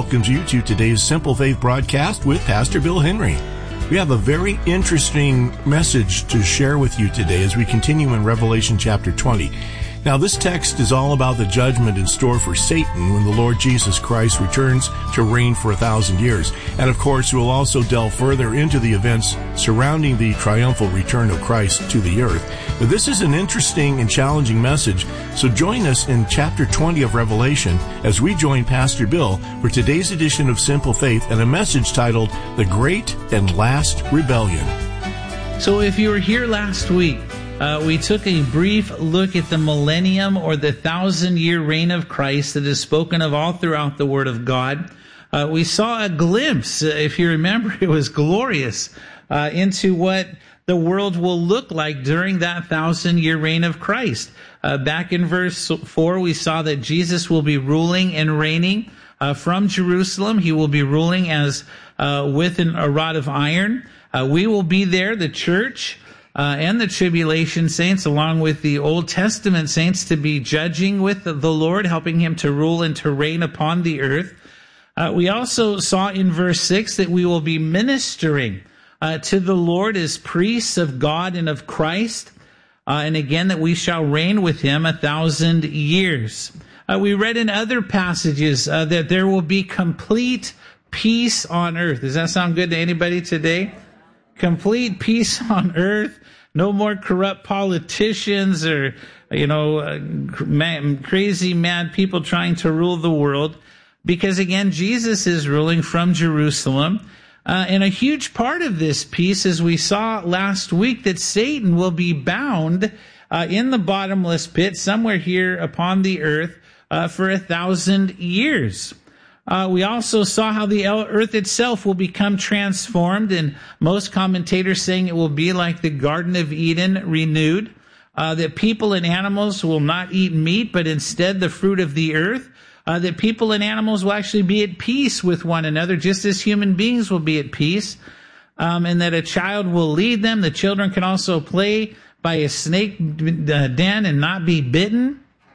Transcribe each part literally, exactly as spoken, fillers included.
welcomes you to today's Simple Faith broadcast with Pastor Bill Henry. We have a very interesting message to share with you today as we continue in Revelation chapter twenty. Now, this text is all about the judgment in store for Satan when the Lord Jesus Christ returns to reign for a thousand years. And of course, we'll also delve further into the events surrounding the triumphal return of Christ to the earth. But this is an interesting and challenging message, so join us in chapter twenty of Revelation as we join Pastor Bill for today's edition of Simple Faith and a message titled, The Great and Last Rebellion. So if you were here last week, Uh, we took a brief look at the millennium or the thousand-year reign of Christ that is spoken of all throughout the Word of God. Uh, we saw a glimpse, uh, if you remember, it was glorious, uh, into what the world will look like during that thousand-year reign of Christ. Uh, back in verse four, we saw that Jesus will be ruling and reigning uh, from Jerusalem. He will be ruling as uh, with an, a rod of iron. Uh, we will be there, the church, Uh, and the tribulation saints, along with the Old Testament saints, to be judging with the, the Lord, helping him to rule and to reign upon the earth. Uh, we also saw in verse six that we will be ministering uh, to the Lord as priests of God and of Christ, uh, and again that we shall reign with him a thousand years. Uh, we read in other passages uh, that there will be complete peace on earth. Does that sound good to anybody today? Complete peace on earth. No more corrupt politicians or, you know, uh, man, crazy, mad people trying to rule the world. Because again, Jesus is ruling from Jerusalem. Uh, and a huge part of this peace, as we saw last week, that Satan will be bound uh, in the bottomless pit somewhere here upon the earth uh, for a thousand years. Uh, we also saw how the earth itself will become transformed, and most commentators saying it will be like the Garden of Eden renewed, uh, that people and animals will not eat meat, but instead the fruit of the earth, uh, that people and animals will actually be at peace with one another, just as human beings will be at peace, um, and that a child will lead them. The children can also play by a snake den and not be bitten.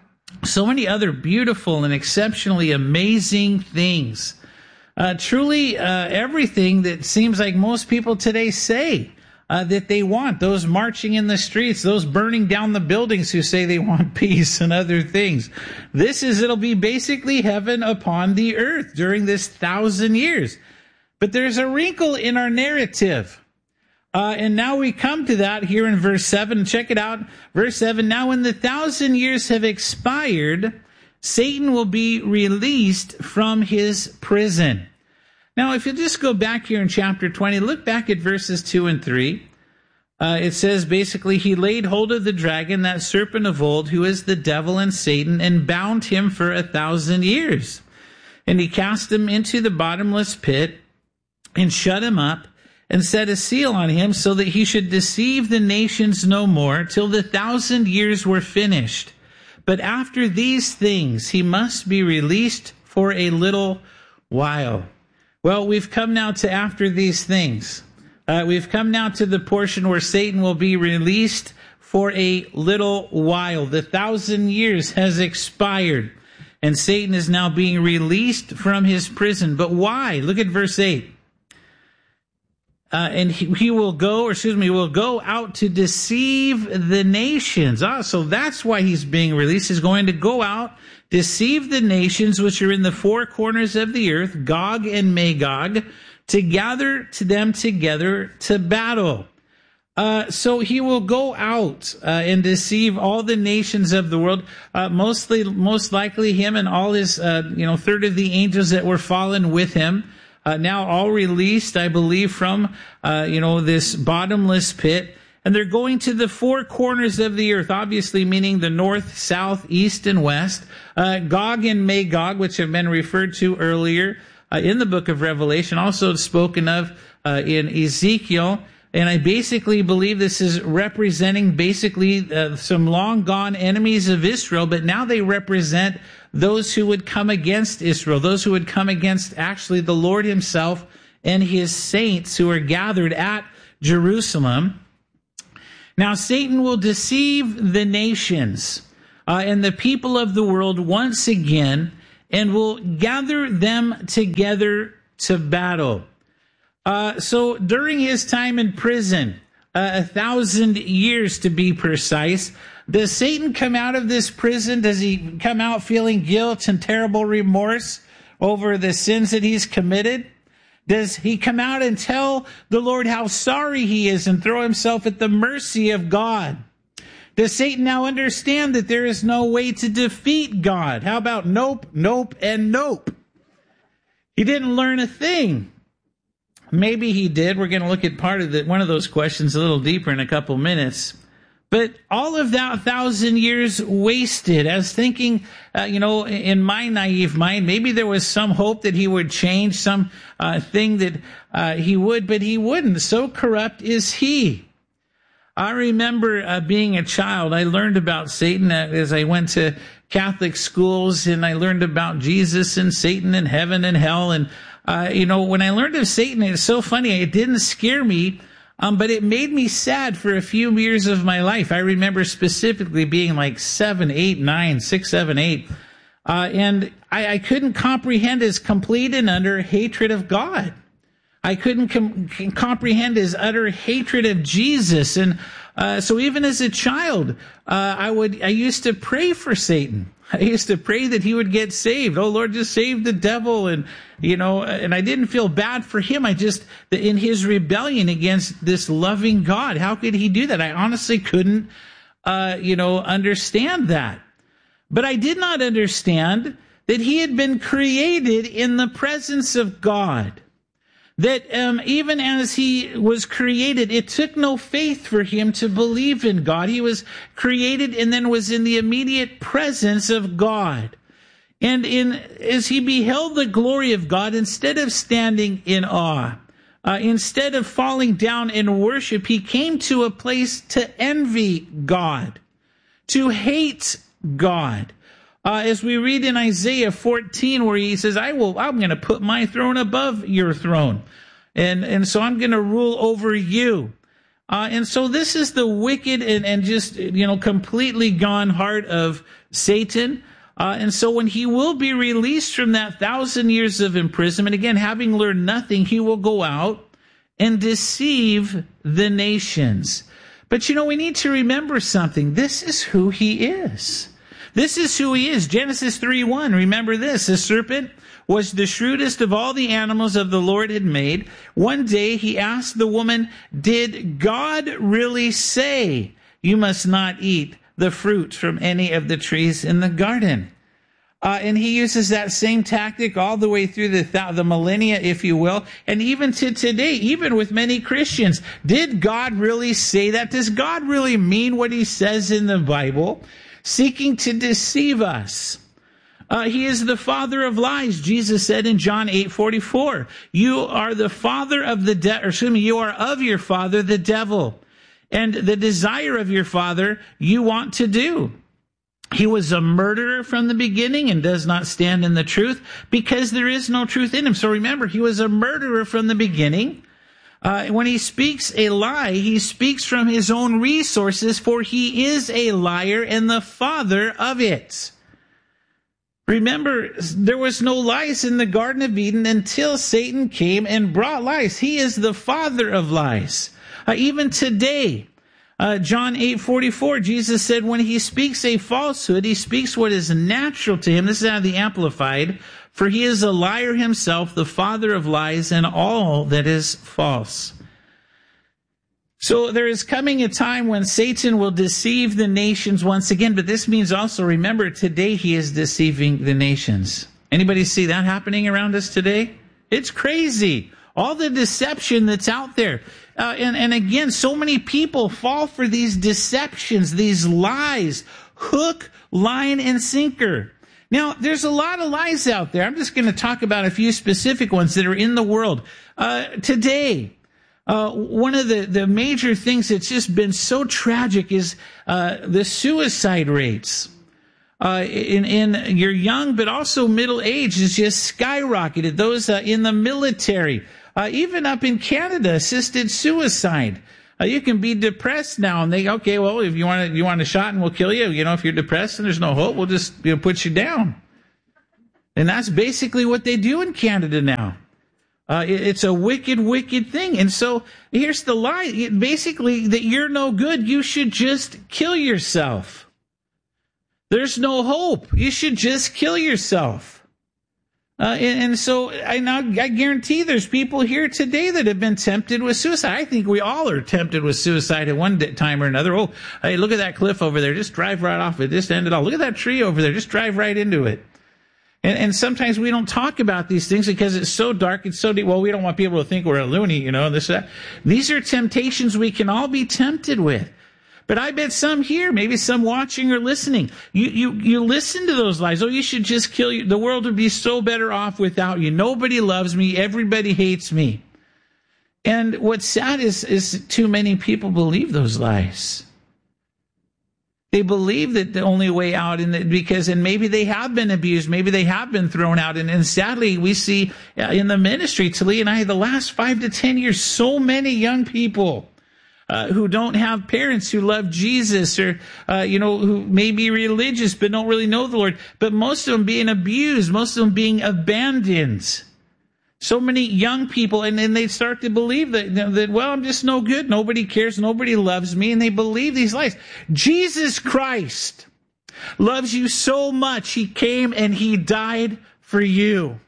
So many other beautiful and exceptionally amazing things. Uh, truly, uh, everything that seems like most people today say uh, that they want. Those marching in the streets, those burning down the buildings who say they want peace and other things. This is, it'll be basically heaven upon the earth during this thousand years. But there's a wrinkle in our narrative. Uh, and now we come to that here in verse seven. Check it out. Verse seven, now when the thousand years have expired, Satan will be released from his prison. Now, if you just go back here in chapter twenty, look back at verses two and three. Uh, it says basically, he laid hold of the dragon, that serpent of old, who is the devil and Satan, and bound him for a thousand years. And he cast him into the bottomless pit and shut him up, and set a seal on him so that he should deceive the nations no more till the thousand years were finished. But after these things, he must be released for a little while. Well, we've come now to after these things. Uh, we've come now to the portion where Satan will be released for a little while. The thousand years has expired, and Satan is now being released from his prison. But why? Look at verse eight. Uh, and he, he will go, or excuse me, will go out to deceive the nations. Ah, so that's why he's being released. He's going to go out, deceive the nations which are in the four corners of the earth, Gog and Magog, to gather to them together to battle. Uh, so he will go out uh, and deceive all the nations of the world. Uh, mostly, most likely, him and all his, uh, you know, third of the angels that were fallen with him. Uh, now all released, I believe, from, uh, you know, this bottomless pit. And they're going to the four corners of the earth, obviously meaning the north, south, east, and west. Uh, Gog and Magog, which have been referred to earlier uh, in the book of Revelation, also spoken of uh, in Ezekiel. And I basically believe this is representing basically uh, some long gone enemies of Israel, but now they represent those who would come against Israel, those who would come against actually the Lord himself and his saints who are gathered at Jerusalem. Now Satan will deceive the nations uh, and the people of the world once again, and will gather them together to battle. Uh, so during his time in prison, uh, a thousand years to be precise, does Satan come out of this prison? Does he come out feeling guilt and terrible remorse over the sins that he's committed? Does he come out and tell the Lord how sorry he is and throw himself at the mercy of God? Does Satan now understand that there is no way to defeat God? How about nope, nope, and nope? He didn't learn a thing. Maybe he did. We're going to look at part of the, one of those questions a little deeper in a couple minutes. But all of that thousand years wasted. I was thinking, uh, you know, in my naive mind, maybe there was some hope that he would change, some uh, thing that uh, he would, but he wouldn't. So corrupt is he. I remember uh, being a child, I learned about Satan as I went to Catholic schools, and I learned about Jesus and Satan and heaven and hell. And, uh, you know, when I learned of Satan, it was so funny. It didn't scare me. Um, but it made me sad for a few years of my life. I remember specifically being like seven, eight, nine, six, seven, eight. Uh, and I, I couldn't comprehend his complete and utter hatred of God. I couldn't com- comprehend his utter hatred of Jesus. And uh, so even as a child, uh, I would, I used to pray for Satan. I used to pray that he would get saved. Oh, Lord, just save the devil. And, you know, and I didn't feel bad for him. I just, in his rebellion against this loving God, how could he do that? I honestly couldn't, uh, you know, understand that. But I did not understand that he had been created in the presence of God. That um, even as he was created, it took no faith for him to believe in God. He was created and then was in the immediate presence of God. And in as he beheld the glory of God, instead of standing in awe, uh, instead of falling down in worship, he came to a place to envy God, to hate God. Uh, as we read in Isaiah fourteen, where he says, I will, I'm going to put my throne above your throne. And, and so I'm going to rule over you. Uh, and so this is the wicked and, and just, you know, completely gone heart of Satan. Uh, and so when he will be released from that thousand years of imprisonment, again, having learned nothing, he will go out and deceive the nations. But, you know, we need to remember something. This is who he is. This is who he is. Genesis three one. Remember this. The serpent was the shrewdest of all the animals of the Lord had made. One day he asked the woman, did God really say you must not eat the fruit from any of the trees in the garden? Uh, and he uses that same tactic all the way through the, th- the millennia, if you will. And even to today, even with many Christians, did God really say that? Does God really mean what he says in the Bible? Seeking to deceive us. Uh, he is the father of lies. Jesus said in John eight forty-four, you are the father of the de- or excuse me, you are of your father, the devil, and the desire of your father you want to do. He was a murderer from the beginning and does not stand in the truth because there is no truth in him. So remember, he was a murderer from the beginning. Uh, when he speaks a lie, he speaks from his own resources, for he is a liar and the father of it. Remember, there was no lies in the Garden of Eden until Satan came and brought lies. He is the father of lies. Uh, even today, uh, John eight forty-four, Jesus said when he speaks a falsehood, he speaks what is natural to him. This is out of the Amplified. For he is a liar himself, the father of lies, and all that is false. So there is coming a time when Satan will deceive the nations once again, but this means also, remember, today he is deceiving the nations. Anybody see that happening around us today? It's crazy. All the deception that's out there. Uh, and, and again, so many people fall for these deceptions, these lies, hook, line, and sinker. Now, there's a lot of lies out there. I'm just going to talk about a few specific ones that are in the world. Uh, today, uh, one of the, the major things that's just been so tragic is uh, the suicide rates. Uh, in, in your young, but also middle age is just skyrocketed. Those uh, in the military, uh, even up in Canada, assisted suicide. Uh, you can be depressed now, and they okay. Well, if you want to, you want a shot, and we'll kill you. You know, if you're depressed and there's no hope, we'll just you know, put you down. And that's basically what they do in Canada now. Uh, it, it's a wicked, wicked thing. And so here's the lie. It, basically, that you're no good. You should just kill yourself. There's no hope. You should just kill yourself. Uh, and, and so I now I guarantee there's people here today that have been tempted with suicide. I think we all are tempted with suicide at one time or another. Oh, hey, look at that cliff over there. Just drive right off it. Just end it all. Look at that tree over there. Just drive right into it. And, and sometimes we don't talk about these things because it's so dark. It's so deep. Well, we don't want people to think we're a loony, you know, this, that. These are temptations we can all be tempted with. But I bet some here, maybe some watching or listening, you, you, you listen to those lies. Oh, you should just kill you. The world would be so better off without you. Nobody loves me. Everybody hates me. And what's sad is, is too many people believe those lies. They believe that the only way out, in the, because, and maybe they have been abused, maybe they have been thrown out. And, and sadly, we see in the ministry, Talia and I, the last five to ten years, so many young people Uh, who don't have parents who love Jesus, or, uh, you know, who may be religious but don't really know the Lord. But most of them being abused, most of them being abandoned. So many young people, and then they start to believe that, that, well, I'm just no good. Nobody cares. Nobody loves me. And they believe these lies. Jesus Christ loves you so much. He came and he died for you.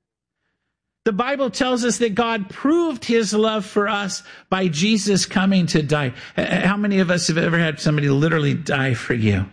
The Bible tells us that God proved his love for us by Jesus coming to die. How many of us have ever had somebody literally die for you?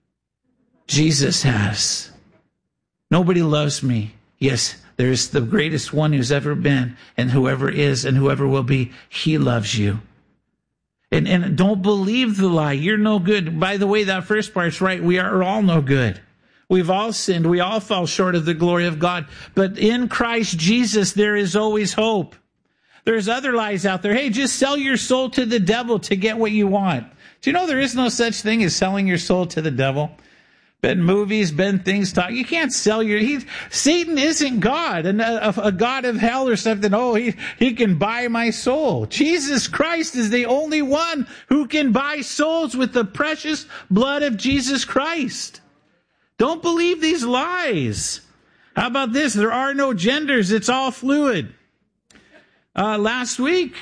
Jesus has. Nobody loves me. Yes, there's the greatest one who's ever been, and whoever is and whoever will be, he loves you. And, and don't believe the lie. You're no good. By the way, that first part's right. We are all no good. We've all sinned. We all fall short of the glory of God. But in Christ Jesus, there is always hope. There's other lies out there. Hey, just sell your soul to the devil to get what you want. Do you know there is no such thing as selling your soul to the devil? Been movies, been things talk. You can't sell your... He, Satan isn't God, and a, a, a God of hell or something. Oh, he, he can buy my soul. Jesus Christ is the only one who can buy souls with the precious blood of Jesus Christ. Don't believe these lies. How about this? There are no genders. It's all fluid. Uh, last week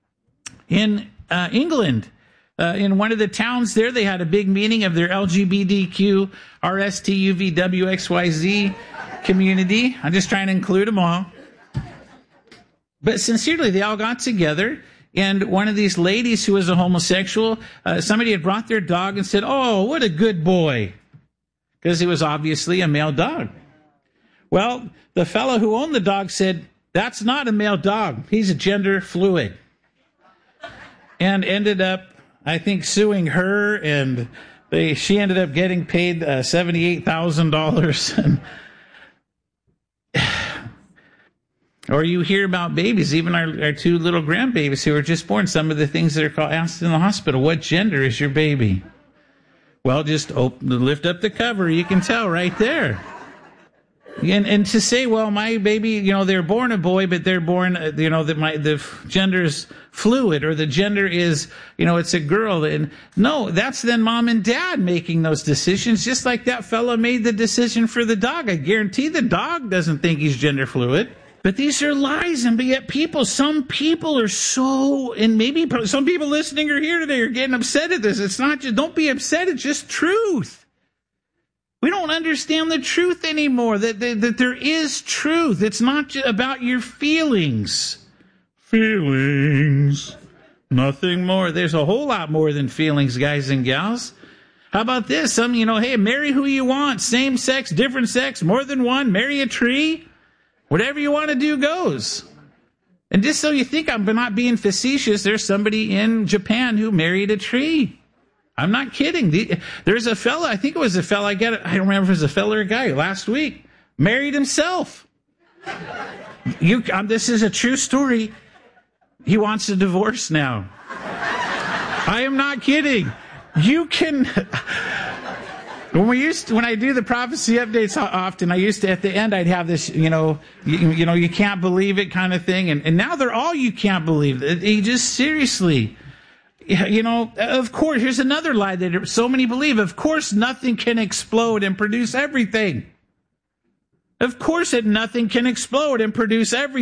in uh, England, uh, in one of the towns there, they had a big meeting of their L G B T Q, R S T U V W X Y Z community. I'm just trying to include them all. But sincerely, they all got together. And one of these ladies who was a homosexual, uh, somebody had brought their dog and said, "Oh, what a good boy." Because he was obviously a male dog. Well, the fellow who owned the dog said, "That's not a male dog. He's a gender fluid." And ended up, I think, suing her, and they, she ended up getting paid uh, seventy-eight thousand dollars. Or you hear about babies, even our, our two little grandbabies who were just born, some of the things that are called, asked in the hospital, "What gender is your baby?" Well, just open, lift up the cover. You can tell right there. And, and to say, well, my baby, you know, they're born a boy, but they're born, you know, that my, the gender's fluid, or the gender is, you know, it's a girl. And no, that's then mom and dad making those decisions, just like that fella made the decision for the dog. I guarantee the dog doesn't think he's gender fluid. But these are lies, and yet people, some people are so, and maybe some people listening or here today are getting upset at this. It's not just, don't be upset, it's just truth. We don't understand the truth anymore, that, that, that there is truth. It's not just about your feelings. Feelings. Nothing more. There's a whole lot more than feelings, guys and gals. How about this? Some, you know, hey, marry who you want. Same sex, different sex, more than one. Marry a tree. Whatever you want to do goes. And just so you think I'm not being facetious, there's somebody in Japan who married a tree. I'm not kidding. There's a fella, I think it was a fella, I get it, I don't remember if it was a fella or a guy, last week, married himself. You, um, this is a true story. He wants a divorce now. I am not kidding. You can... When we used to, when I do the prophecy updates often, I used to, at the end, I'd have this, you know, you, you know, you can't believe it kind of thing. And, and now they're all you can't believe it. You just seriously, you know, of course, here's another lie that so many believe. Of course, nothing can explode and produce everything. Of course that nothing can explode and produce everything.